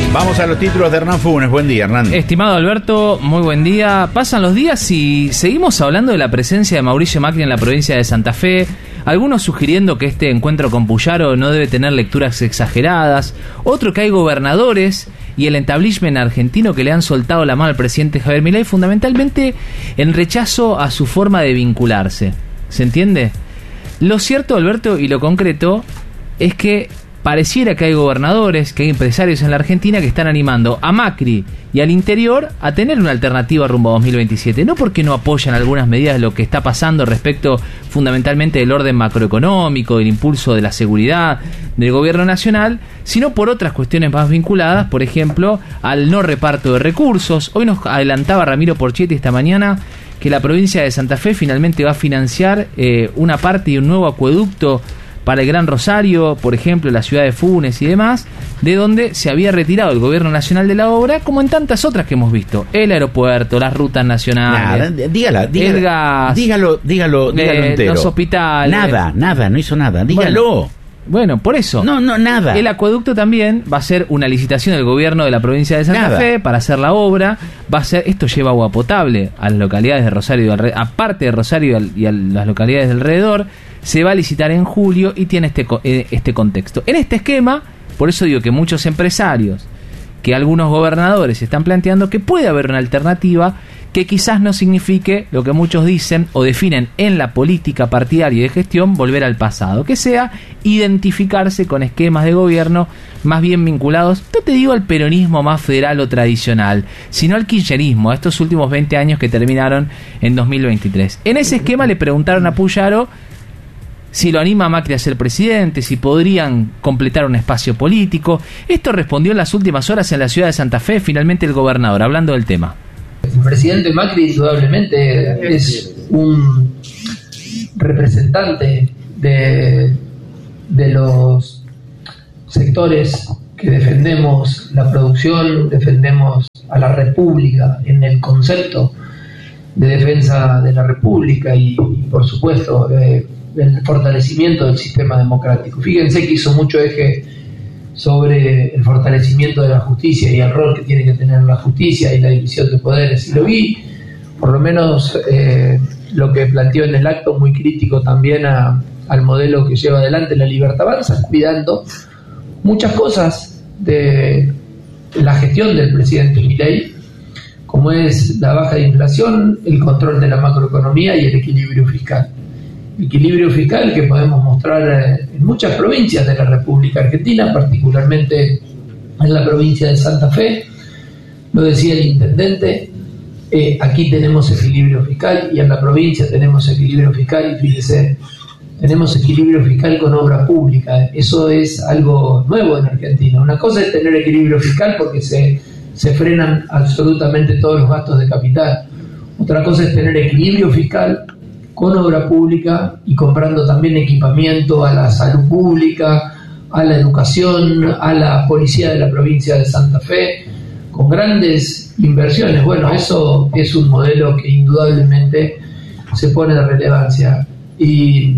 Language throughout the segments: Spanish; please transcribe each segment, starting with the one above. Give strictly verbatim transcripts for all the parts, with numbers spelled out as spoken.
Vamos a los títulos de Hernán Funes. Buen día, Hernán. Estimado Alberto, muy buen día. Pasan los días y seguimos hablando de la presencia de Mauricio Macri en la provincia de Santa Fe. Algunos sugiriendo que este encuentro con Puyaro no debe tener lecturas exageradas. Otro que hay gobernadores y el establishment argentino que le han soltado la mano al presidente Javier Milei, fundamentalmente en rechazo a su forma de vincularse. ¿Se entiende? Lo cierto, Alberto, y lo concreto, es que pareciera que hay gobernadores, que hay empresarios en la Argentina que están animando a Macri y al interior a tener una alternativa rumbo a dos mil veintisiete. No porque no apoyan algunas medidas de lo que está pasando respecto fundamentalmente del orden macroeconómico, del impulso de la seguridad del gobierno nacional, sino por otras cuestiones más vinculadas, por ejemplo, al no reparto de recursos. Hoy nos adelantaba Ramiro Porchetti esta mañana que la provincia de Santa Fe finalmente va a financiar eh, una parte y un nuevo acueducto para el Gran Rosario, por ejemplo, la ciudad de Funes y demás, de donde se había retirado el gobierno nacional de la obra, como en tantas otras que hemos visto. El aeropuerto, las rutas nacionales, nada, dígala, dígala, el gas, dígalo, dígalo, dígalo eh, entero. Los hospitales. Nada, nada, no hizo nada, dígalo. Bueno, bueno, por eso. No, no, nada. El acueducto también va a ser una licitación del gobierno de la provincia de Santa Nada. Fe para hacer la obra. Va a ser, esto lleva agua potable a las localidades de Rosario, y alre- aparte de Rosario y, al, y a las localidades de alrededor. Se va a licitar en julio y tiene este, eh, este contexto. En este esquema, por eso digo que muchos empresarios, que algunos gobernadores están planteando que puede haber una alternativa que quizás no signifique lo que muchos dicen o definen en la política partidaria y de gestión, volver al pasado, que sea identificarse con esquemas de gobierno más bien vinculados, no te digo al peronismo más federal o tradicional, sino al kirchnerismo, a estos últimos veinte años que terminaron en dos mil veintitrés. En ese esquema le preguntaron a Puyaro si lo anima a Macri a ser presidente, si podrían completar un espacio político. Esto respondió en las últimas horas en la ciudad de Santa Fe, finalmente el gobernador, hablando del tema. El presidente Macri indudablemente es un representante de, de los sectores que defendemos la producción, defendemos a la República en el concepto de defensa de la República y, y por supuesto, eh, el fortalecimiento del sistema democrático. Fíjense que hizo mucho eje sobre el fortalecimiento de la justicia y el rol que tiene que tener la justicia y la división de poderes. Y lo vi, por lo menos eh, lo que planteó en el acto, muy crítico también a, al modelo que lleva adelante la Libertad Avanza, cuidando muchas cosas de la gestión del presidente Milei, como es la baja de inflación, el control de la macroeconomía y el equilibrio fiscal. Equilibrio fiscal que podemos mostrar en muchas provincias de la República Argentina, particularmente en la provincia de Santa Fe. Lo decía el intendente, eh, aquí tenemos equilibrio fiscal y en la provincia tenemos equilibrio fiscal y fíjese, tenemos equilibrio fiscal con obra pública. Eso es algo nuevo en Argentina. Una cosa es tener equilibrio fiscal porque se, se frenan absolutamente todos los gastos de capital. Otra cosa es tener equilibrio fiscal con obra pública y comprando también equipamiento a la salud pública, a la educación, a la policía de la provincia de Santa Fe, con grandes inversiones. Bueno, eso es un modelo que indudablemente se pone de relevancia. Y,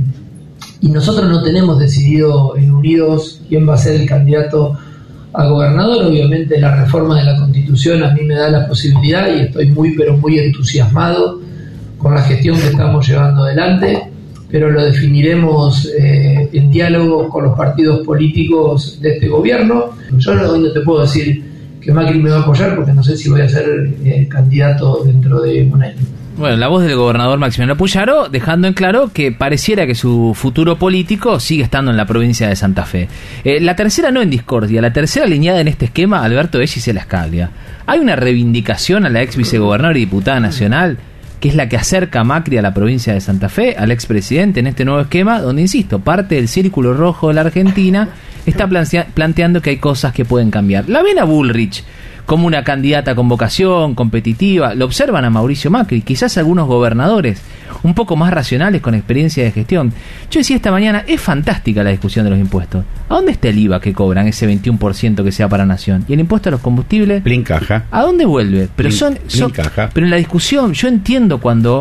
y nosotros no tenemos decidido en Unidos quién va a ser el candidato a gobernador. Obviamente la reforma de la Constitución a mí me da la posibilidad y estoy muy pero muy entusiasmado con la gestión que estamos llevando adelante, pero lo definiremos eh, en diálogo con los partidos políticos de este gobierno. Yo no, no te puedo decir que Macri me va a apoyar porque no sé si voy a ser eh, candidato dentro de un año. Bueno, la voz del gobernador Maximiliano Puyaro, dejando en claro que pareciera que su futuro político sigue estando en la provincia de Santa Fe. Eh, la tercera no en discordia, la tercera alineada en este esquema, Alberto, es Gisela Scaglia. Hay una reivindicación a la ex vicegobernadora y diputada nacional, que es la que acerca a Macri a la provincia de Santa Fe, al expresidente en este nuevo esquema, donde, insisto, parte del círculo rojo de la Argentina está plantea- planteando que hay cosas que pueden cambiar. La ven a Bullrich como una candidata con vocación, competitiva, lo observan a Mauricio Macri, quizás algunos gobernadores un poco más racionales con experiencia de gestión. Yo decía esta mañana, es fantástica la discusión de los impuestos. ¿A dónde está el I V A que cobran, ese veintiuno por ciento que sea para Nación? ¿Y el impuesto a los combustibles? Plin caja. ¿A dónde vuelve? Pero Plin, son, son plin caja. pero en la discusión yo entiendo cuando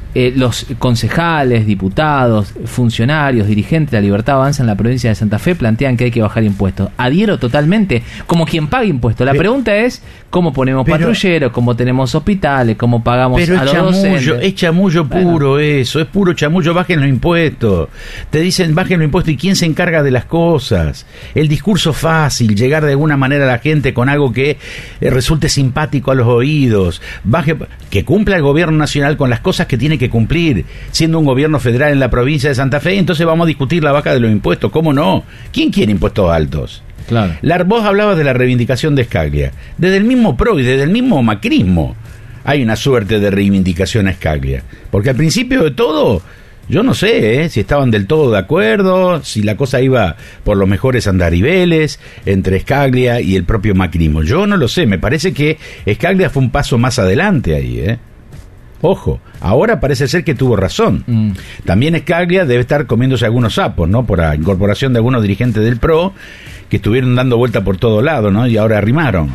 eh, los concejales, diputados, funcionarios, dirigentes de la Libertad Avanza en la provincia de Santa Fe plantean que hay que bajar impuestos. Adhiero totalmente, como quien paga impuestos. La pero, pregunta es cómo ponemos pero, patrulleros, cómo tenemos hospitales, cómo pagamos pero a los chamullo, docentes. es chamullo puro bueno. Eso, es puro chamullo, bajen los impuestos. Te dicen bajen los impuestos y ¿quién se encarga de las cosas? El discurso fácil, llegar de alguna manera a la gente con algo que eh, resulte simpático a los oídos. Baje, que cumpla el gobierno nacional con las cosas que tiene que cumplir, siendo un gobierno federal en la provincia de Santa Fe, entonces vamos a discutir la baja de los impuestos. ¿Cómo no? ¿Quién quiere impuestos altos? Claro. La, vos hablabas de la reivindicación de Scalia. Desde el mismo PRO y desde el mismo macrismo hay una suerte de reivindicación a Scalia. Porque al principio de todo, yo no sé ¿eh? si estaban del todo de acuerdo, si la cosa iba por los mejores andariveles entre Scalia y el propio macrismo. Yo no lo sé, me parece que Scalia fue un paso más adelante ahí, ¿eh? Ojo, ahora parece ser que tuvo razón. Mm. También Scalia debe estar comiéndose algunos sapos, ¿no? Por la incorporación de algunos dirigentes del PRO que estuvieron dando vuelta por todo lado, ¿no? Y ahora arrimaron.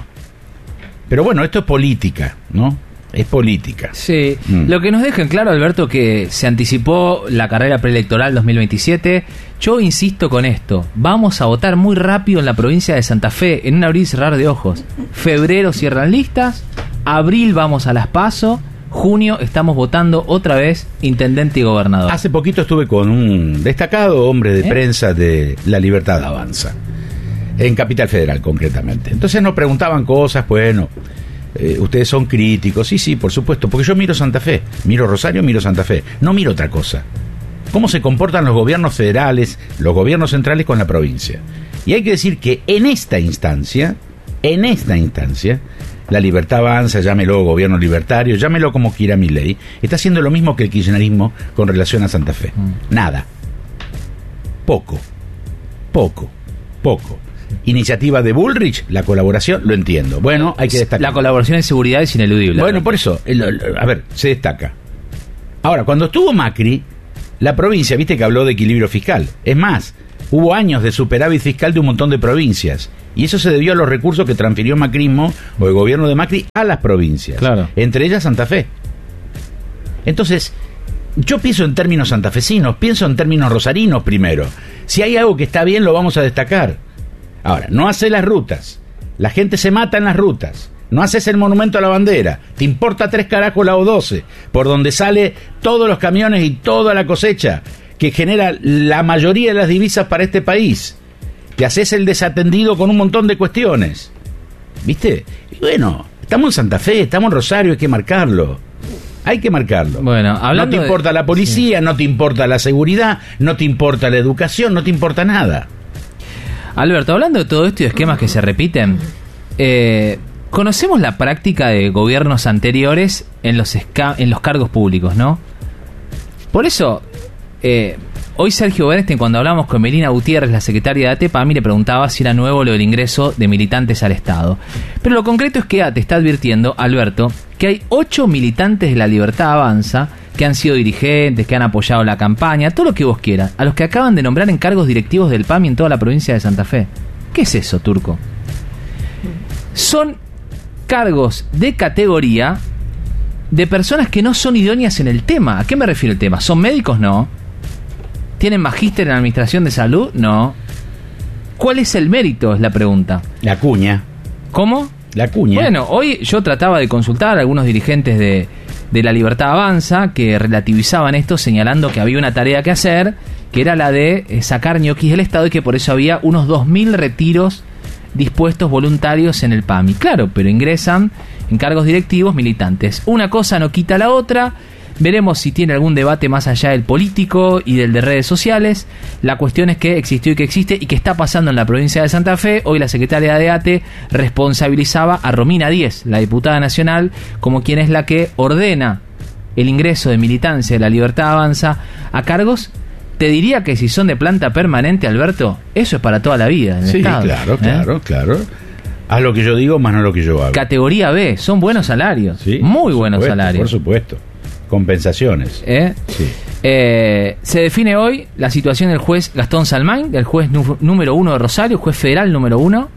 Pero bueno, esto es política, ¿no? Es política. Sí, mm. Lo que nos deja en claro, Alberto, que se anticipó la carrera preelectoral dos mil veintisiete. Yo insisto con esto, vamos a votar muy rápido en la provincia de Santa Fe, en un abrir y cerrar de ojos. Febrero cierran listas, abril vamos a las PASO, junio estamos votando otra vez intendente y gobernador. Hace poquito estuve con un destacado hombre de ¿Eh? prensa de La Libertad Avanza, en Capital Federal concretamente. Entonces nos preguntaban cosas, bueno, eh, ustedes son críticos, sí, sí, por supuesto, porque yo miro Santa Fe, miro Rosario, miro Santa Fe, no miro otra cosa. ¿Cómo se comportan los gobiernos federales, los gobiernos centrales con la provincia? Y hay que decir que en esta instancia, en esta instancia, La Libertad Avanza, llámelo gobierno libertario, llámelo como quiera Milei, está haciendo lo mismo que el kirchnerismo con relación a Santa Fe. Mm. Nada. Poco. Poco. Poco. Iniciativa de Bullrich, la colaboración, lo entiendo. Bueno, hay que destacar. La colaboración en seguridad es ineludible. Bueno, por eso, el, el, a ver, se destaca. Ahora, cuando estuvo Macri, la provincia, viste que habló de equilibrio fiscal. Es más, hubo años de superávit fiscal de un montón de provincias. Y eso se debió a los recursos que transfirió Macrismo o el gobierno de Macri a las provincias. Claro. Entre ellas Santa Fe. Entonces, yo pienso en términos santafesinos, pienso en términos rosarinos primero. Si hay algo que está bien, lo vamos a destacar. Ahora, no hace las rutas. La gente se mata en las rutas. No haces el monumento a la bandera. Te importa tres carajos la O doce, por donde sale todos los camiones y toda la cosecha que genera la mayoría de las divisas para este país. Te haces el desatendido con un montón de cuestiones. ¿Viste? Y bueno, estamos en Santa Fe, estamos en Rosario, hay que marcarlo. Hay que marcarlo. Bueno, hablando no te importa de... la policía, sí. No te importa la seguridad, no te importa la educación, no te importa nada. Alberto, hablando de todo esto y de esquemas que se repiten, eh, conocemos la práctica de gobiernos anteriores en los, esca- en los cargos públicos, ¿no? Por eso... Eh, Hoy Sergio Bernstein, cuando hablamos con Melina Gutiérrez, la secretaria de ATE, a mí le preguntaba si era nuevo lo del ingreso de militantes al Estado. Pero lo concreto es que ATE está advirtiendo, Alberto, que hay ocho militantes de La Libertad Avanza que han sido dirigentes, que han apoyado la campaña, todo lo que vos quieras, a los que acaban de nombrar en cargos directivos del P A M y en toda la provincia de Santa Fe. ¿Qué es eso, Turco? Son cargos de categoría de personas que no son idóneas en el tema. ¿A qué me refiero el tema? ¿Son médicos? No. ¿Tienen magíster en administración de salud? No. ¿Cuál es el mérito? Es la pregunta. La cuña. ¿Cómo? La cuña. Bueno, hoy yo trataba de consultar a algunos dirigentes de, de La Libertad Avanza que relativizaban esto, señalando que había una tarea que hacer, que era la de eh, sacar ñoquis del Estado y que por eso había unos dos mil retiros dispuestos voluntarios en el P A M I. Claro, pero ingresan en cargos directivos militantes. Una cosa no quita la otra. Veremos si tiene algún debate más allá del político y del de redes sociales. La cuestión es que existió y que existe y que está pasando en la provincia de Santa Fe. Hoy la secretaria de ATE responsabilizaba a Romina Díez, la diputada nacional, como quien es la que ordena el ingreso de militancia de La Libertad Avanza a cargos. Te diría que si son de planta permanente, Alberto, eso es para toda la vida en el sí, Estado, claro, ¿eh? claro, claro. Haz lo que yo digo, más no lo que yo hago. Categoría B, son buenos salarios, sí, muy buenos supuesto, salarios. Por supuesto. Compensaciones. ¿Eh? Sí. Eh, se define hoy la situación del juez Gastón Salmain, del juez nu- número uno de Rosario, juez federal número uno.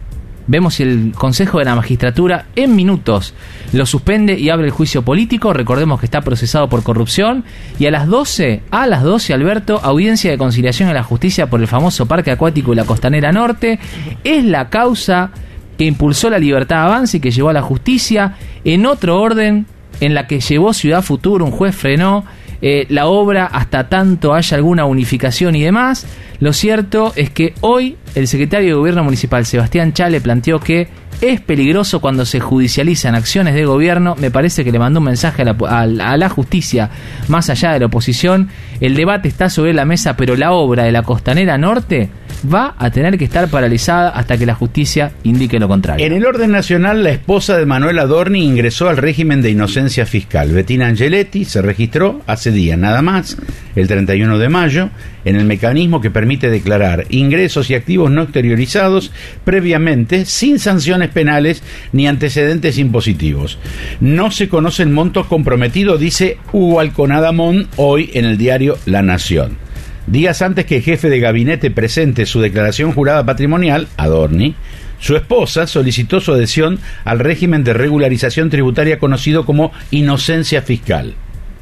Vemos si el Consejo de la Magistratura en minutos lo suspende y abre el juicio político. Recordemos que está procesado por corrupción. Y a las doce, a las doce, Alberto, audiencia de conciliación en la justicia por el famoso Parque Acuático y la Costanera Norte. Es la causa que impulsó la Libertad Avanza y que llevó a la justicia. En otro orden, en la que llevó Ciudad Futuro, un juez frenó eh, la obra hasta tanto haya alguna unificación y demás. Lo cierto es que hoy el secretario de Gobierno Municipal, Sebastián Chale, planteó que es peligroso cuando se judicializan acciones de gobierno. Me parece que le mandó un mensaje a la, a, a la justicia más allá de la oposición. El debate está sobre la mesa, pero la obra de la Costanera Norte va a tener que estar paralizada hasta que la justicia indique lo contrario. En el orden nacional, la esposa de Manuel Adorni ingresó al régimen de inocencia fiscal. Bettina Angeletti se registró hace días nada más, el treinta y uno de mayo, en el mecanismo que permite declarar ingresos y activos no exteriorizados previamente, sin sanciones penales ni antecedentes impositivos. No se conoce el monto comprometido, dice Hugo Alconada Mon hoy en el diario La Nación. Días antes que el jefe de gabinete presente su declaración jurada patrimonial, Adorni, su esposa solicitó su adhesión al régimen de regularización tributaria conocido como inocencia fiscal.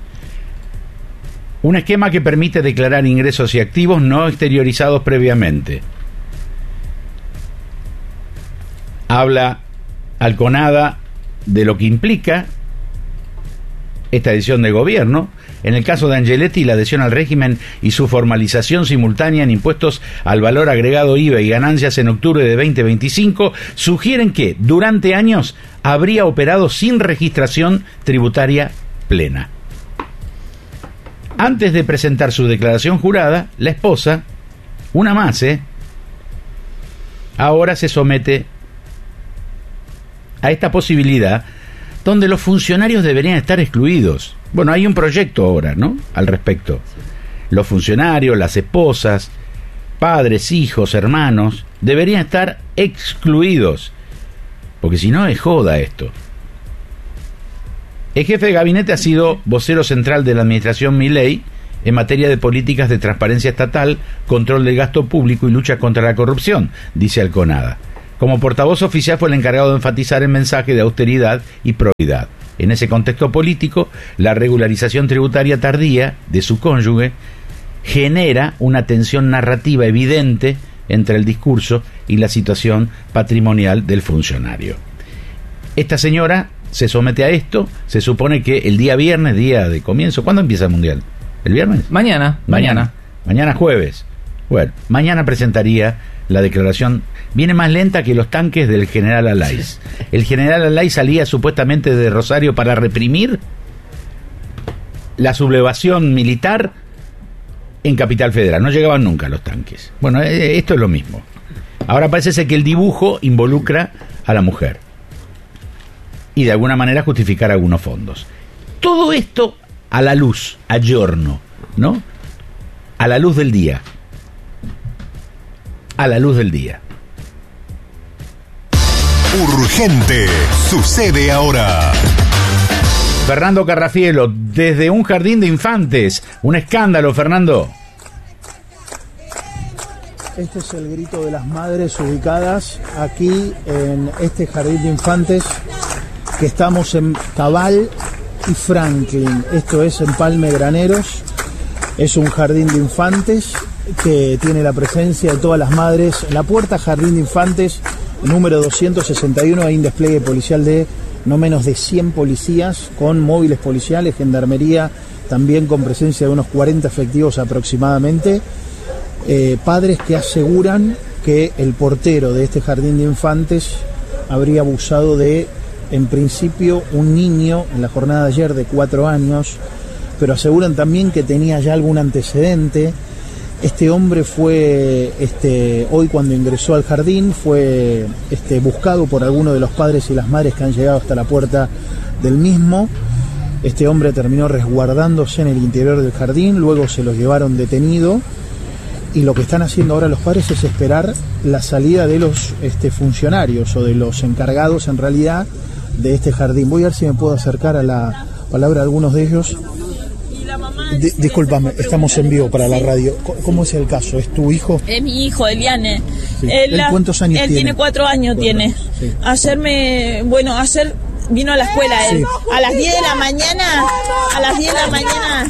Un esquema que permite declarar ingresos y activos no exteriorizados previamente. Habla Alconada de lo que implica esta decisión de gobierno. En el caso de Angeletti, la adhesión al régimen y su formalización simultánea en impuestos al valor agregado I V A y ganancias en octubre de veinte veinticinco sugieren que durante años habría operado sin registración tributaria plena. Antes de presentar su declaración jurada, la esposa, una más, ¿eh? ahora se somete a esta posibilidad donde los funcionarios deberían estar excluidos. Bueno, hay un proyecto ahora, ¿no?, al respecto. Los funcionarios, las esposas, padres, hijos, hermanos, deberían estar excluidos, porque si no es joda esto. El jefe de gabinete ha sido vocero central de la administración Milei en materia de políticas de transparencia estatal, control del gasto público y lucha contra la corrupción, dice Alconada. Como portavoz oficial fue el encargado de enfatizar el mensaje de austeridad y probidad. En ese contexto político, la regularización tributaria tardía de su cónyuge genera una tensión narrativa evidente entre el discurso y la situación patrimonial del funcionario. Esta señora se somete a esto, se supone que el día viernes, día de comienzo, ¿cuándo empieza el Mundial? ¿El viernes? Mañana, mañana. Mañana, mañana jueves. Bueno, mañana presentaría la declaración. Viene más lenta que los tanques del general Alaiz. El general Alaiz salía supuestamente de Rosario para reprimir la sublevación militar en Capital Federal. No llegaban nunca los tanques. Bueno, esto es lo mismo. Ahora parece ser que el dibujo involucra a la mujer y de alguna manera justificar algunos fondos. Todo esto a la luz, a giorno, ¿no? A la luz del día. A la luz del día. Urgente sucede ahora. Fernando Carrafielo, desde un jardín de infantes. Un escándalo, Fernando. Este es el grito de las madres ubicadas aquí en este jardín de infantes que estamos en Cabal y Franklin. Esto es en Palme Graneros. Es un jardín de infantes que tiene la presencia de todas las madres. En la puerta Jardín de Infantes número doscientos sesenta y uno hay un despliegue policial de no menos de cien policías con móviles policiales, gendarmería, también con presencia de unos cuarenta efectivos aproximadamente. Eh, padres que aseguran que el portero de este jardín de infantes habría abusado de, en principio, un niño en la jornada de ayer de cuatro años, pero aseguran también que tenía ya algún antecedente. Este hombre fue, este, hoy cuando ingresó al jardín, fue este, buscado por algunos de los padres y las madres que han llegado hasta la puerta del mismo. Este hombre terminó resguardándose en el interior del jardín, luego se lo llevaron detenido. Y lo que están haciendo ahora los padres es esperar la salida de los este, funcionarios o de los encargados en realidad de este jardín. Voy a ver si me puedo acercar a la palabra de algunos de ellos. Y la mamá di- discúlpame, estamos en vivo para la radio. ¿Cómo es el caso? ¿Es tu hijo? Es mi hijo, Eliane. Sí. Él, ¿Él cuántos años él tiene? tiene cuatro años, Cuatro tiene. años, sí. Ayer me... Bueno, ayer vino a la escuela él. Sí. A las diez de la mañana, a las diez de la mañana...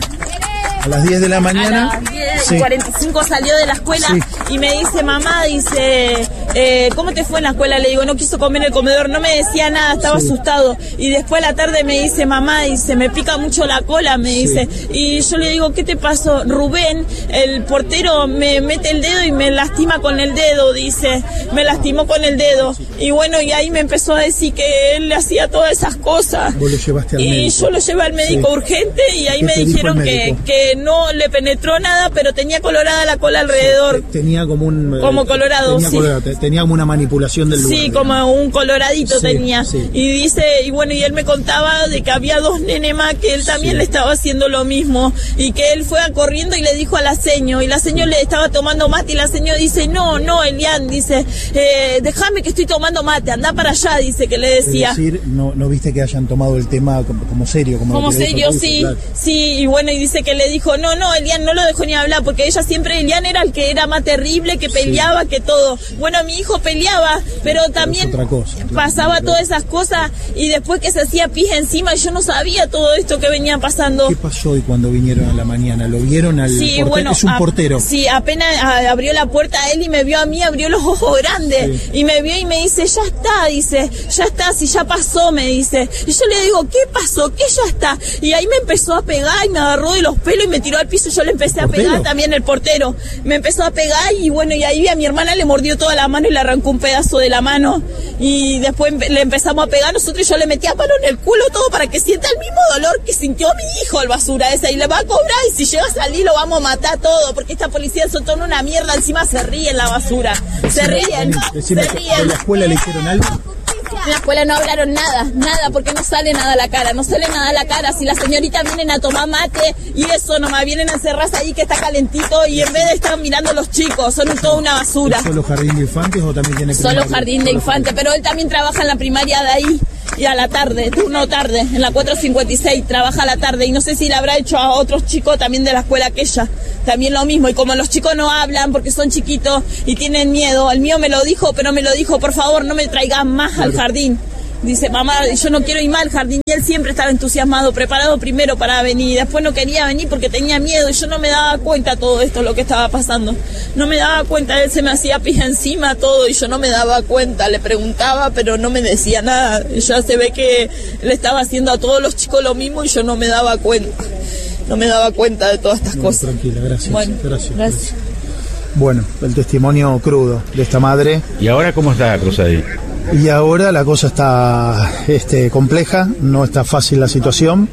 A las diez de la mañana. A las diez Sí. cuarenta y cinco salió de la escuela Sí. y me dice, mamá, dice, eh, ¿cómo te fue en la escuela? Le digo, no quiso comer en el comedor, no me decía nada, estaba Sí. asustado. Y después a la tarde me dice, mamá, dice, me pica mucho la cola, me dice. Y yo le digo, ¿qué te pasó? Rubén, el portero, me mete el dedo y me lastima con el dedo, dice, me lastimó con el dedo. Y bueno, y ahí me empezó a decir que él le hacía todas esas cosas. Vos lo llevaste al y médico. yo lo llevé al médico Sí. urgente y ahí ¿Qué me te dijo el dijeron que, médico? que no le penetró nada, pero tenía colorada la cola alrededor. Te- Tenía como un... eh, Como colorado, tenía sí. colorado, te- tenía como una manipulación del lugar. Sí, digamos. como un coloradito Sí, tenía. sí. Y dice, y bueno, y él me contaba de que había dos nenes más que él también Sí. le estaba haciendo lo mismo. Y que él fue a corriendo y le dijo a la seño, y la seño le estaba tomando mate, y la seño dice, no, no, Elian, dice, eh, déjame que estoy tomando mate, anda para allá, dice que le Es decía. decir, no, no viste que hayan tomado el tema como, como serio. Como, Como lo que le serio, dijo el sí, juicio, sí, y bueno, y dice que le dijo, no, no, Elian no lo dejó ni hablar, porque ella siempre, Elian era el que era más terrible, que peleaba, que todo. Bueno, mi hijo peleaba, pero también otra cosa, claro. pasaba todas esas cosas, y después que se hacía pis encima, y yo no sabía todo esto que venía pasando. ¿Qué pasó hoy cuando vinieron a la mañana? ¿Lo vieron al Sí, portero? bueno, Es un a- portero. Sí, apenas a- abrió la puerta a él y me vio a mí, abrió los ojos grandes Sí. y me vio y me dice, ya está, dice, ya está, si ya pasó, me dice. Y yo le digo, ¿qué pasó? ¿Qué ya está? Y ahí me empezó a pegar y me agarró de los pelos y me tiró al piso y yo le empecé a ¿Portero? pegar también, el portero. Me empezó a pegar y bueno, y ahí a mi hermana le mordió toda la mano y le arrancó un pedazo de la mano. Y después empe- le empezamos a pegar nosotros y yo le metía palo en el culo todo para que sienta el mismo dolor que sintió mi hijo, el basura ese, y le va a cobrar y si llega a salir lo vamos a matar todo, porque esta policía son toda una mierda, encima se ríen la basura, se ríen, Decime, se ¿de ríen. la escuela le hicieron algo? En la escuela no hablaron nada, nada, porque no sale nada a la cara, no sale nada a la cara. Si las señoritas vienen a tomar mate y eso, nomás vienen a encerrarse ahí que está calentito y en vez de estar mirando a los chicos, son toda una basura. ¿Es solo jardín de infantes o también tiene Solo primaria? jardín de Solo infantes, pero él también trabaja en la primaria de ahí y a la tarde, turno tarde, en la cuatro cincuenta y seis, trabaja a la tarde y no sé si le habrá hecho a otros chicos también de la escuela aquella, también lo mismo. Y como los chicos no hablan porque son chiquitos y tienen miedo, el mío me lo dijo, pero me lo dijo, por favor no me traigas más al jardín. Dice, mamá, yo no quiero ir mal al jardín. Y él siempre estaba entusiasmado, preparado primero para venir. Después no quería venir porque tenía miedo y yo no me daba cuenta de todo esto, lo que estaba pasando. No me daba cuenta, él se me hacía pija encima todo y yo no me daba cuenta. Le preguntaba, pero no me decía nada. Ya se ve que le estaba haciendo a todos los chicos lo mismo y yo no me daba cuenta. No me daba cuenta de todas estas No, cosas. tranquila, gracias. Bueno, gracias, gracias. gracias. Bueno, el testimonio crudo de esta madre. ¿Y ahora cómo está la cosa ahí? Y ahora la cosa está este, compleja, no está fácil la situación.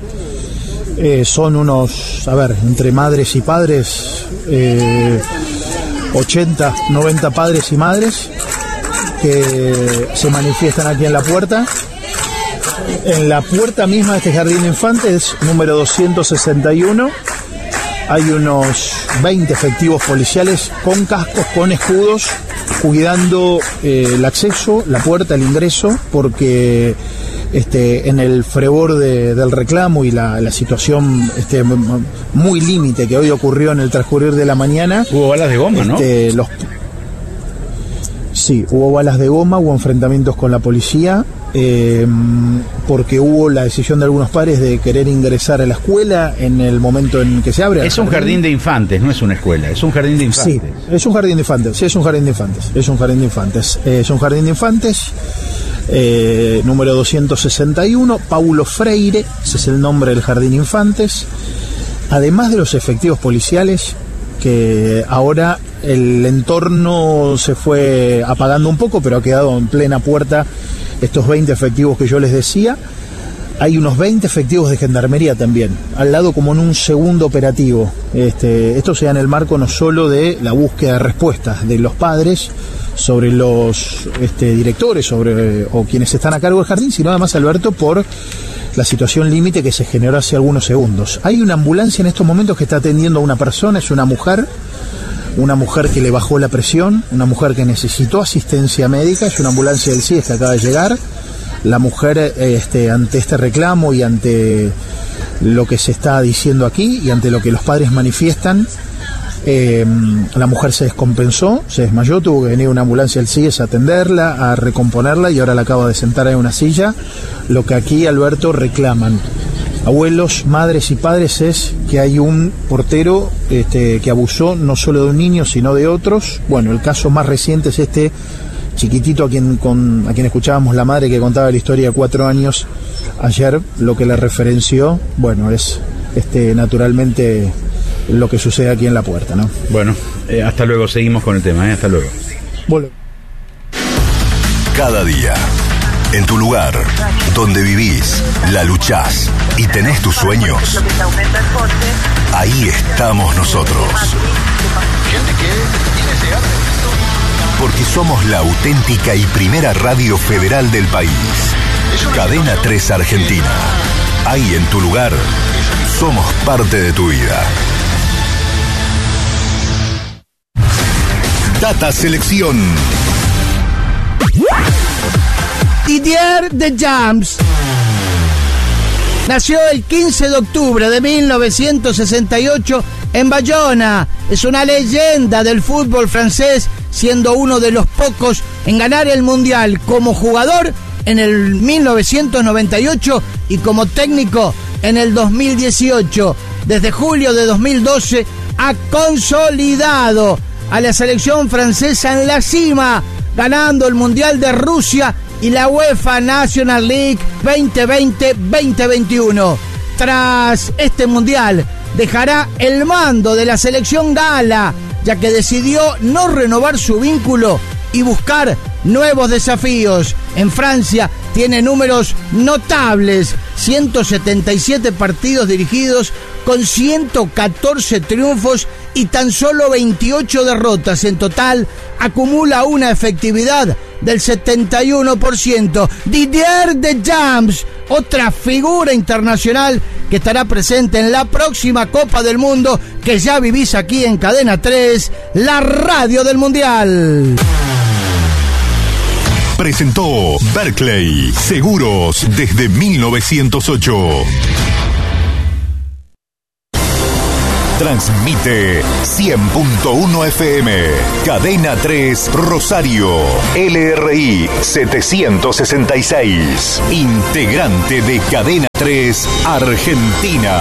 Eh, son unos, a ver, entre madres y padres, eh, ochenta, noventa padres y madres que se manifiestan aquí en la puerta. En la puerta misma de este jardín de infantes, número doscientos sesenta y uno, hay unos veinte efectivos policiales con cascos, con escudos, cuidando eh, el acceso, la puerta, el ingreso, porque este, en el frevor de, del reclamo y la, la situación este, muy límite que hoy ocurrió en el transcurrir de la mañana, Hubo balas de goma, ¿no? este, los Sí, hubo balas de goma, hubo enfrentamientos con la policía, eh, porque hubo la decisión de algunos padres de querer ingresar a la escuela en el momento en que se abre. Es un jardín de infantes, no es una escuela, es un jardín de infantes. Sí, es un jardín de infantes, sí, es un jardín de infantes, es un jardín de infantes, eh, es un jardín de infantes, eh, número doscientos sesenta y uno, Paulo Freire, ese es el nombre del jardín de infantes. Además de los efectivos policiales, que ahora el entorno se fue apagando un poco, pero ha quedado en plena puerta estos veinte efectivos que yo les decía. Hay unos veinte efectivos de gendarmería también, al lado como en un segundo operativo. Este, esto se da en el marco no solo de la búsqueda de respuestas de los padres sobre los este, directores sobre o quienes están a cargo del jardín, sino además, Alberto, por la situación límite que se generó hace algunos segundos. Hay una ambulancia en estos momentos que está atendiendo a una persona, es una mujer, una mujer que le bajó la presión, una mujer que necesitó asistencia médica, es una ambulancia del C I E S que acaba de llegar. La mujer, este, ante este reclamo y ante lo que se está diciendo aquí y ante lo que los padres manifiestan, eh, la mujer se descompensó, se desmayó, tuvo que venir una ambulancia del C I E S a atenderla, a recomponerla, y ahora la acaba de sentar en una silla. Lo que aquí, Alberto, reclaman abuelos, madres y padres es que hay un portero este, que abusó no solo de un niño sino de otros. Bueno, el caso más reciente es este chiquitito a quien, con, a quien escuchábamos la madre que contaba la historia de cuatro años ayer. Lo que le referenció, bueno, es este naturalmente lo que sucede aquí en La Puerta, ¿no? Bueno, eh, hasta luego, seguimos con el tema, ¿eh? Hasta luego. Bueno. Cada día, en tu lugar, donde vivís, la luchás y tenés tus sueños, ahí estamos nosotros. Porque somos la auténtica y primera radio federal del país. Cadena tres Argentina. Ahí en tu lugar, somos parte de tu vida. Data Selección. Didier Deschamps nació el quince de octubre de mil novecientos sesenta y ocho en Bayona. Es una leyenda del fútbol francés, siendo uno de los pocos en ganar el Mundial como jugador en el mil novecientos noventa y ocho y como técnico en el dos mil dieciocho. Desde julio de dos mil doce ha consolidado a la selección francesa en la cima, ganando el Mundial de Rusia y la UEFA National League veinte veinte veinte veintiuno. Tras este Mundial, dejará el mando de la selección gala, ya que decidió no renovar su vínculo y buscar nuevos desafíos. En Francia tiene números notables, ciento setenta y siete partidos dirigidos con ciento catorce triunfos y tan solo veintiocho derrotas. En total acumula una efectividad del setenta y uno por ciento. Didier Deschamps, otra figura internacional que estará presente en la próxima Copa del Mundo, que ya vivís aquí en Cadena tres, la radio del Mundial. Presentó Berkeley, seguros desde mil novecientos ocho. Transmite cien punto uno F M, Cadena tres Rosario, L R I setecientos sesenta y seis, integrante de Cadena tres Argentina.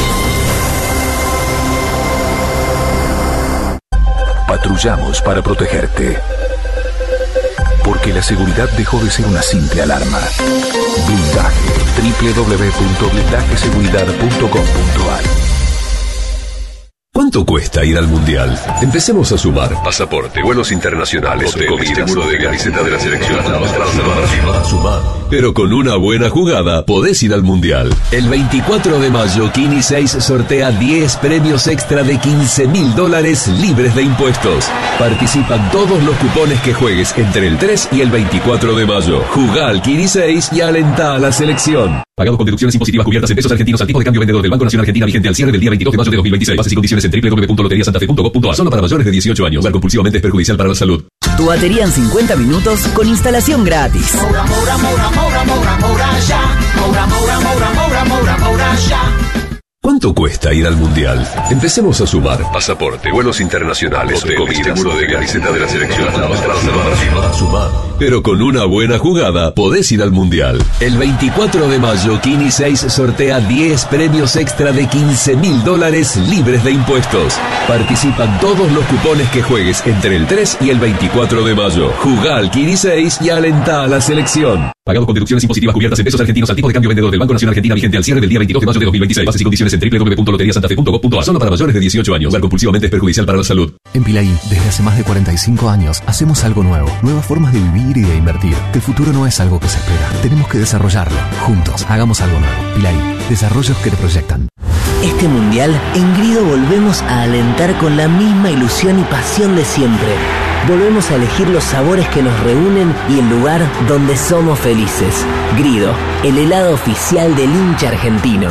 Patrullamos para protegerte. Porque la seguridad dejó de ser una simple alarma. Blindaje. doble u doble u doble u punto blindaje seguridad punto com punto a r. ¿Cuánto cuesta ir al Mundial? Empecemos a sumar. Pasaporte, vuelos internacionales, hotel, comida, seguro de camiseta de la selección. Sumar, sumar. Pero con una buena jugada podés ir al Mundial. El veinticuatro de mayo, Kini seis sortea diez premios extra de quince mil dólares libres de impuestos. Participan todos los cupones que juegues entre el tres y el veinticuatro de mayo. Jugá al Kini seis y alentá a la selección. Pagado con deducciones impositivas cubiertas en pesos argentinos al tipo de cambio vendedor del Banco Nacional Argentina vigente al cierre del día veintidós de mayo de dos mil veintiséis. Bases y condiciones en doble u doble u doble u punto lotería santa fe punto gov punto a r. Solo para mayores de dieciocho años. Jugar compulsivamente es perjudicial para la salud. Tu batería en cincuenta minutos con instalación gratis. Moura, Moura, Moura, Moura, Moura, Moura, ya. Moura, Moura, Moura, Moura, Moura, Moura, ya. ¿Cuánto cuesta ir al Mundial? Empecemos a sumar. Pasaporte, vuelos internacionales, hotel, comida, seguro de camiseta de la selección. Sumar, sumar. Pero con una buena jugada podés ir al Mundial. El veinticuatro de mayo, Kini seis sortea diez premios extra de quince mil dólares libres de impuestos. Participan todos los cupones que juegues entre el tres y el veinticuatro de mayo. Jugá al Kini seis y alentá a la selección. Pagado con deducciones impositivas cubiertas en pesos argentinos al tipo de cambio vendedor del Banco Nacional Argentina vigente al cierre del día veintidós de mayo de dos mil veintiséis. Bases y condiciones en doble u doble u doble u punto lotería santa fe punto gov punto a r. Solo para mayores de dieciocho años. Jugar compulsivamente es perjudicial para la salud. En Pilaí, desde hace más de cuarenta y cinco años, hacemos algo nuevo. Nuevas formas de vivir y de invertir. El futuro no es algo que se espera. Tenemos que desarrollarlo. Juntos, hagamos algo nuevo. Pilaí, desarrollos que te proyectan. Este Mundial, en Grido volvemos a alentar con la misma ilusión y pasión de siempre. Volvemos a elegir los sabores que nos reúnen y el lugar donde somos felices. Grido, el helado oficial del hincha argentino.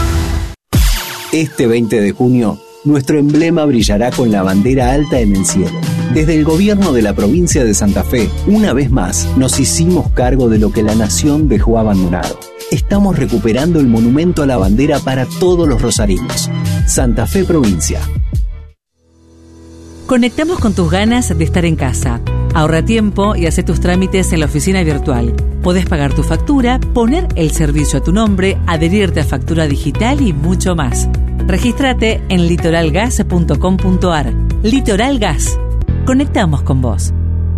Este veinte de junio, nuestro emblema brillará con la bandera alta en el cielo. Desde el gobierno de la provincia de Santa Fe, una vez más, nos hicimos cargo de lo que la nación dejó abandonado. estamos recuperando el monumento a la bandera para todos los rosarinos. Santa Fe Provincia. Conectamos con tus ganas de estar en casa. Ahorra tiempo y hace tus trámites en la oficina virtual. Podés pagar tu factura, poner el servicio a tu nombre, adherirte a factura digital y mucho más. Regístrate en litoral gas punto com punto ar. Litoral Gas. Conectamos con vos.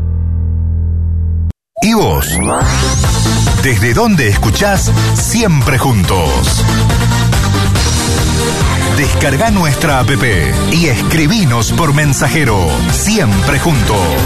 ¿Y vos? ¿Desde dónde escuchás Siempre Juntos? Descarga nuestra app y escribinos por mensajero. Siempre Juntos.